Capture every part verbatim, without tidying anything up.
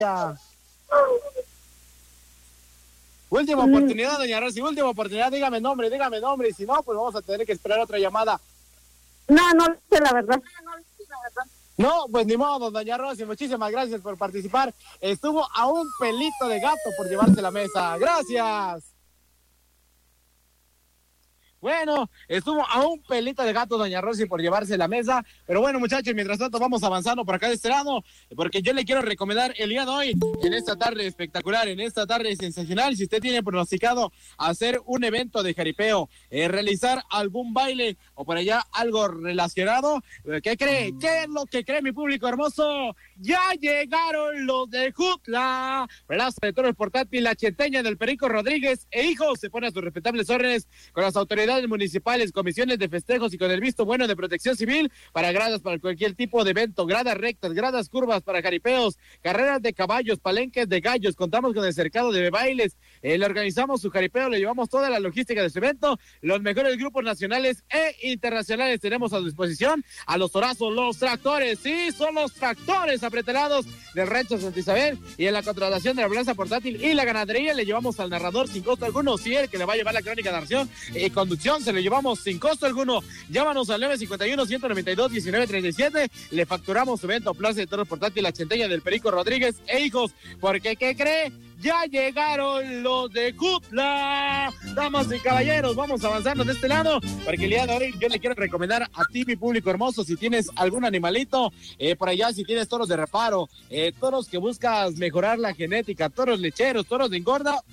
Última oportunidad, doña Rosy, última oportunidad, dígame nombre, dígame nombre, y si no, pues vamos a tener que esperar otra llamada. No, no sé la verdad. No, pues ni modo, doña Rosy, muchísimas gracias por participar. Estuvo a un pelito de gato por llevarse la mesa. Gracias. Bueno, estuvo a un pelito de gato doña Rosy por llevarse la mesa, pero bueno, muchachos, mientras tanto vamos avanzando por acá de este lado, porque yo le quiero recomendar el día de hoy, en esta tarde espectacular, en esta tarde sensacional, si usted tiene pronosticado hacer un evento de jaripeo, eh, realizar algún baile o por allá algo relacionado, ¿qué cree? ¿Qué es lo que cree mi público hermoso? Ya llegaron los de Jutla, Plaza de Toros Portátil, la cheteña del Perico Rodríguez e hijos, se pone a sus respetables órdenes con las autoridades municipales, comisiones de festejos y con el visto bueno de Protección Civil para gradas para cualquier tipo de evento, gradas rectas, gradas curvas para jaripeos, carreras de caballos, palenques de gallos, contamos con el cercado de bailes, eh, le organizamos su jaripeo, le llevamos toda la logística de su evento, los mejores grupos nacionales e internacionales tenemos a su disposición, a los torazos, los tractores, sí, son los tractores apretelados del Rancho Santa Isabel, y en la contratación de la Plaza Portátil y la ganadería le llevamos al narrador sin costo alguno, sí, el que le va a llevar la crónica de acción y eh, conducción se lo llevamos sin costo alguno. Llámanos al nueve cinco uno, uno nueve dos, uno nueve tres siete. Le facturamos su evento Plaza de Toros Portátil, la Centella del Perico Rodríguez e hijos. Porque, ¿qué cree? Ya llegaron los de Jutla. Damas y caballeros, vamos avanzando de este lado, porque el día de hoy yo le quiero recomendar a ti, mi público hermoso, si tienes algún animalito, eh, por allá, si tienes toros de reparo, eh, toros que buscas mejorar la genética, toros lecheros, toros de engorda,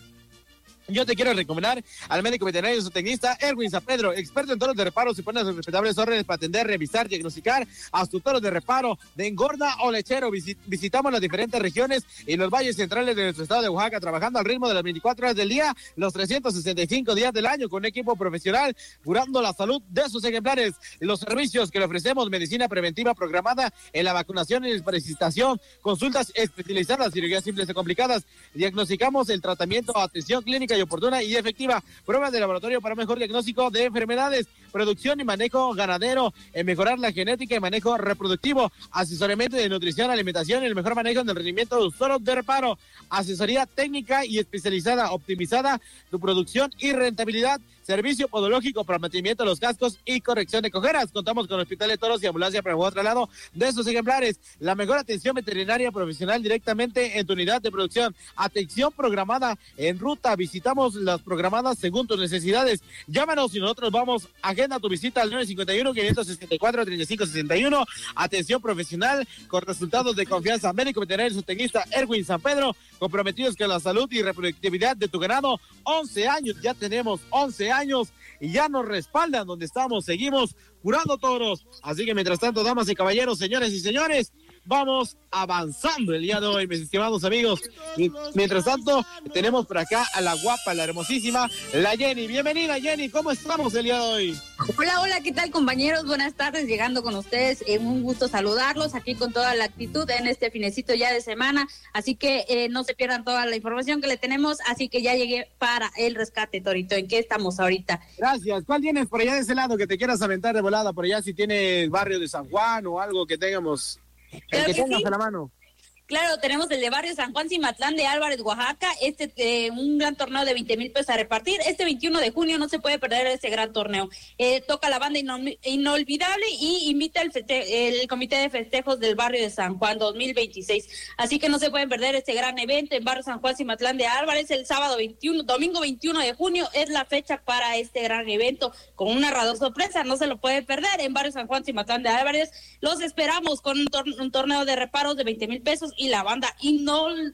yo te quiero recomendar al médico veterinario y zootecnista Erwin San Pedro, experto en toros de reparo, se pone a sus respetables órdenes para atender, revisar, diagnosticar a sus toros de reparo, de engorda o lechero. Visit, visitamos las diferentes regiones y los valles centrales de nuestro estado de Oaxaca, trabajando al ritmo de las veinticuatro horas del día, los trescientos sesenta y cinco días del año, con un equipo profesional, curando la salud de sus ejemplares. Los servicios que le ofrecemos: medicina preventiva programada en la vacunación y desparasitación, consultas especializadas, cirugías simples y complicadas, diagnosticamos el tratamiento, atención clínica y oportuna y efectiva, pruebas de laboratorio para mejor diagnóstico de enfermedades, producción y manejo ganadero, en mejorar la genética y manejo reproductivo, asesoramiento de nutrición, alimentación y el mejor manejo del rendimiento de los toros de reparo, asesoría técnica y especializada, optimizada tu producción y rentabilidad, servicio podológico para mantenimiento de los cascos y corrección de cojeras. Contamos con hospital de toros y ambulancia para el traslado de sus ejemplares. La mejor atención veterinaria profesional directamente en tu unidad de producción. Atención programada en ruta. Visitamos las programadas según tus necesidades. Llámanos y nosotros vamos. Agenda tu visita al nueve cinco uno, cinco sesenta y cuatro, treinta y cinco sesenta y uno. Atención profesional con resultados de confianza. Médico veterinario zootecnista Erwin San Pedro, comprometidos con la salud y reproductividad de tu ganado. once años, ya tenemos once años y ya nos respaldan donde estamos, seguimos curando toros. Así que mientras tanto, damas y caballeros, señores y señores, vamos avanzando el día de hoy, mis estimados amigos. Y mientras tanto, tenemos por acá a la guapa, la hermosísima, la Jenny. Bienvenida, Jenny, ¿cómo estamos el día de hoy? Hola, hola, ¿qué tal, compañeros? Buenas tardes, llegando con ustedes, eh, un gusto saludarlos aquí con toda la actitud en este finecito ya de semana, así que eh, no se pierdan toda la información que le tenemos, así que ya llegué para el rescate, Torito. ¿En qué estamos ahorita? Gracias. ¿Cuál tienes por allá de ese lado que te quieras aventar de volada? Por allá, si tienes barrio de San Juan o algo que tengamos, el Claro que que tengas sí. a la mano. Claro, tenemos el de Barrio San Juan Cimatlán de Álvarez, Oaxaca, este eh, un gran torneo de veinte mil pesos a repartir. Este veintiuno de junio no se puede perder ese gran torneo. Eh, toca la banda inol- inolvidable y invita el, feste- el Comité de Festejos del Barrio de San Juan dos mil veintiséis. Así que no se pueden perder este gran evento en Barrio San Juan Cimatlán de Álvarez el sábado veintiuno, domingo veintiuno de junio es la fecha para este gran evento con un narrador sorpresa. No se lo puede perder en Barrio San Juan Cimatlán de Álvarez. Los esperamos con un, tor- un torneo de reparos de veinte mil pesos y la banda Inol...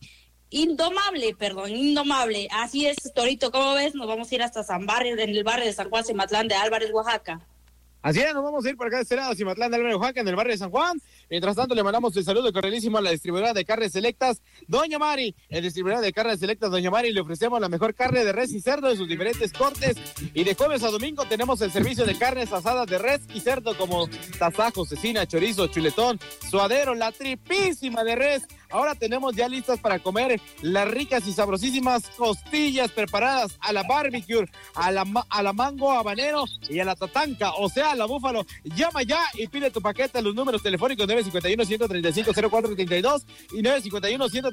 Indomable, perdón, Indomable. Así es, Torito, ¿cómo ves? Nos vamos a ir hasta San Barrio, en el barrio de San Juan Cimatlán de Álvarez, Oaxaca. Así es, nos vamos a ir por acá de este lado, Cimatlán de Álvarez, Oaxaca, en el barrio de San Juan. Mientras tanto, le mandamos el saludo cordialísimo a la distribuidora de carnes selectas, Doña Mari. El distribuidor de carnes selectas, Doña Mari, le ofrecemos la mejor carne de res y cerdo en sus diferentes cortes. Y de jueves a domingo tenemos el servicio de carnes asadas de res y cerdo como tasajo, cecina, chorizo, chuletón, suadero, la tripísima de res. ahora tenemos ya listas para comer las ricas y sabrosísimas costillas preparadas a la barbecue, a la, a la mango habanero y a la tatanca, o sea, a la búfalo. Llama ya y pide tu paquete a los números telefónicos nueve cinco uno, uno tres cinco, cero cuatro tres dos y nueve cinco uno, uno